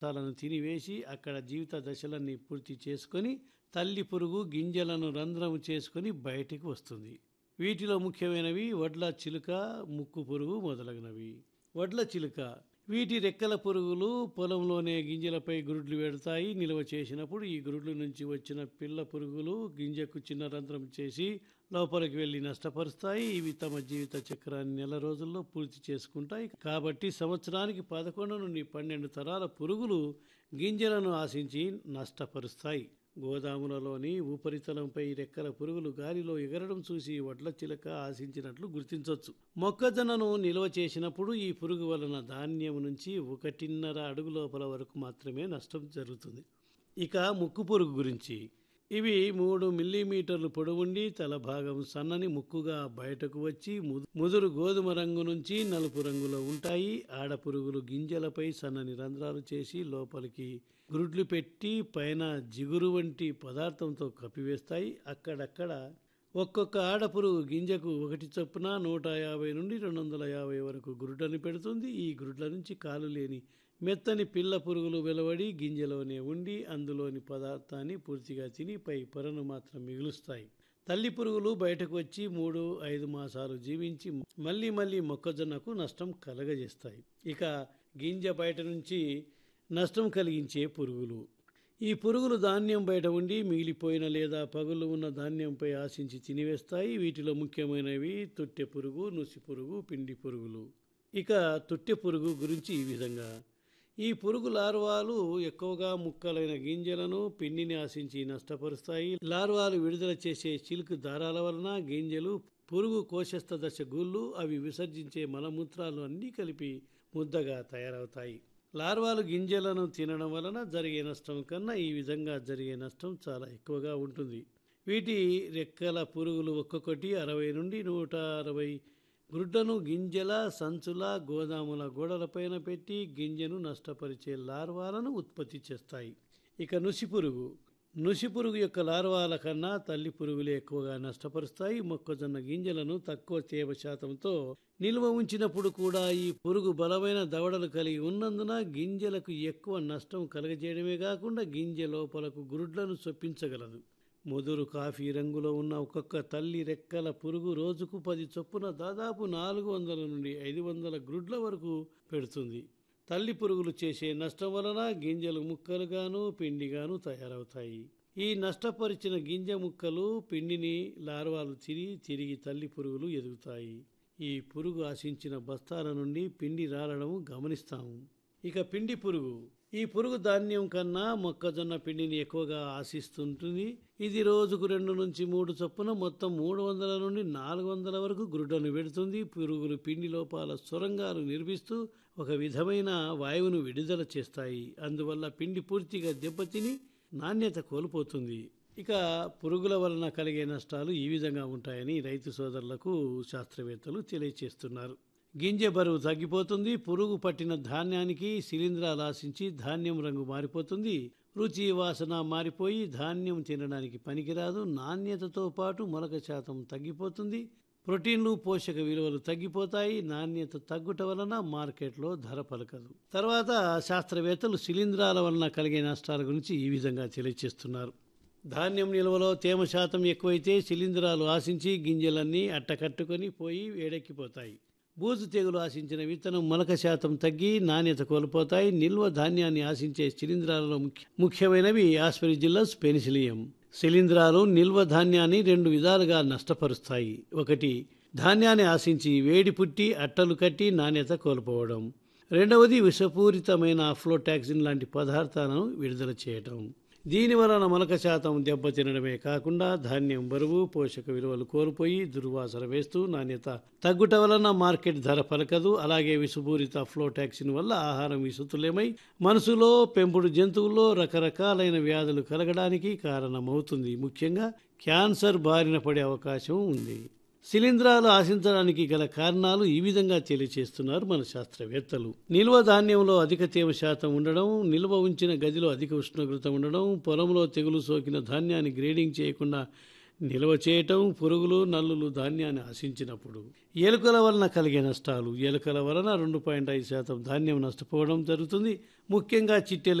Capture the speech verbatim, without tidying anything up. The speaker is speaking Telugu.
లను తినివేసి అక్కడ జీవిత దశలన్నీ పూర్తి చేసుకొని తల్లి పురుగు గింజలను రంధ్రము చేసుకొని బయటికి వస్తుంది. వీటిలో ముఖ్యమైనవి వడ్ల చిలుక, ముక్కు పురుగు మొదలగునవి. వడ్ల చిలుక వీటి రెక్కల పురుగులు పొలంలోనే గింజలపై గురుడ్లు పెడతాయి. నిల్వ చేసినప్పుడు ఈ గురుడ్ల నుంచి వచ్చిన పిల్ల పురుగులు గింజకు చిన్న రంధ్రం చేసి లోపలికి వెళ్ళి నష్టపరుస్తాయి. ఇవి తమ జీవిత చక్రాన్ని నెల రోజుల్లో పూర్తి చేసుకుంటాయి. కాబట్టి సంవత్సరానికి పదకొండు నుండి పన్నెండు తరాల పురుగులు గింజలను ఆశించి నష్టపరుస్తాయి. గోదాములలోని ఉపరితలంపై రెక్కల పురుగులు గాలిలో ఎగరడం చూసి వడ్ల చిలక ఆశించినట్లు గుర్తించవచ్చు. మొక్కజొన్నను నిల్వ చేసినప్పుడు ఈ పురుగు వలన ధాన్యం నుంచి ఒకటిన్నర అడుగు లోపల వరకు మాత్రమే నష్టం జరుగుతుంది. ఇక ముక్కు పురుగు గురించి, ఇవి మూడు మిల్లీమీటర్లు పొడవుండి తల భాగం సన్నని ముక్కుగా బయటకు వచ్చి ముదురు గోధుమ రంగు నుంచి నలుపు రంగులో ఉంటాయి. ఆడపురుగులు గింజలపై సన్నని రంధ్రాలు చేసి లోపలికి గ్రుడ్లు పెట్టి పైన జిగురు వంటి పదార్థంతో కప్పివేస్తాయి. అక్కడక్కడ ఒక్కొక్క ఆడపురుగు గింజకు ఒకటి చొప్పున నూట యాభై నుండి రెండు వందల యాభై వరకు గ్రుడ్లను పెడుతుంది. ఈ గ్రుడ్ల నుంచి కాలు లేని మెత్తని పిల్ల పురుగులు వెలువడి గింజలోనే ఉండి అందులోని పదార్థాన్ని పూర్తిగా తిని పై పొరను మాత్రం మిగులుస్తాయి. తల్లి పురుగులు బయటకు వచ్చి మూడు ఐదు మాసాలు జీవించి మళ్ళీ మళ్ళీ మొక్కజొన్నకు నష్టం కలగజేస్తాయి. ఇక గింజ బయట నుంచి నష్టం కలిగించే పురుగులు, ఈ పురుగులు ధాన్యం బయట ఉండి మిగిలిపోయిన లేదా పగులు ఉన్న ధాన్యంపై ఆశించి తినివేస్తాయి. వీటిలో ముఖ్యమైనవి తొట్టె పురుగు, నుసి పురుగు, పిండి పురుగులు. ఇక తొట్టె పురుగు గురించి ఈ విధంగా, ఈ పురుగు లార్వాలు ఎక్కువగా ముక్కలైన గింజలను పిండిని ఆశించి నష్టపరుస్తాయి. లార్వాలు విడుదల చేసే చిలుకు దారాల వలన గింజలు, పురుగు కోశస్థ దశ గూళ్ళు, అవి విసర్జించే మలమూత్రాలు అన్నీ కలిపి ముద్దగా తయారవుతాయి. లార్వాలు గింజలను తినడం వలన జరిగే నష్టం కన్నా ఈ విధంగా జరిగే నష్టం చాలా ఎక్కువగా ఉంటుంది. వీటి రెక్కల పురుగులు ఒక్కొక్కటి అరవై నుండి నూట అరవై గ్రుడ్లను గింజల సంచుల గోదాముల గోడలపైన పెట్టి గింజను నష్టపరిచే లార్వాలను ఉత్పత్తి చేస్తాయి. ఇక నుసి పురుగు, నుసి పురుగు యొక్క లార్వాల కన్నా తల్లి పురుగులే ఎక్కువగా నష్టపరుస్తాయి. మొక్కజొన్న గింజలను తక్కువ తేమ శాతంతో నిల్వ ఉంచినప్పుడు కూడా ఈ పురుగు బలమైన దవడలు కలిగి ఉన్నందున గింజలకు ఎక్కువ నష్టం కలగజేయడమే కాకుండా గింజ లోపలకు గురుడ్లను చొప్పించగలదు. ముదురు కాఫీ రంగులో ఉన్న ఒక్కొక్క తల్లి రెక్కల పురుగు రోజుకు పది చొప్పున దాదాపు నాలుగు వందల నుండి ఐదు వందల గ్రుడ్ల వరకు పెడుతుంది. తల్లి పురుగులు చేసే నష్టం వలన గింజలు ముక్కలుగాను పిండిగాను తయారవుతాయి. ఈ నష్టపరిచిన గింజ ముక్కలు పిండిని లార్వాలు తిని తిరిగి తల్లి పురుగులు ఎదుగుతాయి. ఈ పురుగు ఆశించిన బస్తాల నుండి పిండి రాలడం గమనిస్తాము. ఇక పిండి పురుగు, ఈ పురుగు ధాన్యం కన్నా మొక్కజొన్న పిండిని ఎక్కువగా ఆశిస్తుంటుంది. ఇది రోజుకు రెండు నుంచి మూడు చొప్పున మొత్తం మూడు వందల నుండి నాలుగు వందల వరకు గ్రుడ్లను పెడుతుంది. పురుగులు పిండి లోపాల సొరంగాలు నిర్మిస్తూ ఒక విధమైన వాయువును విడుదల చేస్తాయి. అందువల్ల పిండి పూర్తిగా దెబ్బతిని నాణ్యత కోల్పోతుంది. ఇక పురుగుల వలన కలిగే నష్టాలు ఈ విధంగా ఉంటాయని రైతు సోదరులకు శాస్త్రవేత్తలు తెలియచేస్తున్నారు. గింజ బరువు తగ్గిపోతుంది. పురుగు పట్టిన ధాన్యానికి శిలీంధ్రాలు ఆశించి ధాన్యం రంగు మారిపోతుంది. రుచి వాసన మారిపోయి ధాన్యం తినడానికి పనికిరాదు. నాణ్యతతో పాటు మొలక శాతం తగ్గిపోతుంది. ప్రోటీన్లు, పోషక విలువలు తగ్గిపోతాయి. నాణ్యత తగ్గుట వలన మార్కెట్లో ధర పలకదు. తర్వాత శాస్త్రవేత్తలు శిలీంధ్రాల వలన కలిగే నష్టాల గురించి ఈ విధంగా తెలియజేస్తున్నారు. ధాన్యం నిల్వలో తేమ శాతం ఎక్కువైతే శిలీంధ్రాలు ఆశించి గింజలన్నీ అట్టకట్టుకొని పోయి వేడెక్కిపోతాయి. బూజు తెగులు ఆశించిన విత్తనం మొలక శాతం తగ్గి నాణ్యత కోల్పోతాయి. నిల్వ ధాన్యాన్ని ఆశించే శిలీంధ్రాలలో ముఖ్య ముఖ్యమైనవి ఆస్పెరిజిల్లస్, పెనిసిలియం. శిలీంధ్రాలు నిల్వ ధాన్యాన్ని రెండు విధాలుగా నష్టపరుస్తాయి. ఒకటి, ధాన్యాన్ని ఆశించి వేడి పుట్టి అట్టలు కట్టి నాణ్యత కోల్పోవడం. రెండవది, విషపూరితమైన అఫ్లోటాక్సిన్ లాంటి పదార్థాలను విడుదల చేయటం. దీని వలన మొలక శాతం దెబ్బతినడమే కాకుండా ధాన్యం బరువు, పోషక విలువలు కోల్పోయి దుర్వాసన వేస్తూ నాణ్యత తగ్గుట వలన మార్కెట్ ధర పలకదు. అలాగే విషపూరిత అఫ్లోటాక్సిన్ వల్ల ఆహారం విషతుల్యమై మనసులో, పెంపుడు జంతువుల్లో రకరకాలైన వ్యాధులు కలగడానికి కారణమవుతుంది. ముఖ్యంగా క్యాన్సర్ బారిన పడే అవకాశం ఉంది. శిలీంధ్రాలు ఆశించడానికి గల కారణాలు ఈ విధంగా తెలియచేస్తున్నారు మన శాస్త్రవేత్తలు. నిల్వ ధాన్యంలో అధిక తేమ శాతం ఉండడం, నిల్వ ఉంచిన గదిలో అధిక ఉష్ణోగ్రత ఉండడం, పొలంలో తెగులు సోకిన ధాన్యాన్ని గ్రేడింగ్ చేయకుండా నిల్వ చేయటం పురుగులు నల్లులు ధాన్యాన్ని ఆశించినప్పుడు ఎలుకల వలన కలిగే నష్టాలు ఎలుకల వలన రెండు పాయింట్ ఐదు శాతం ధాన్యం నష్టపోవడం జరుగుతుంది. ముఖ్యంగా చిట్టెలు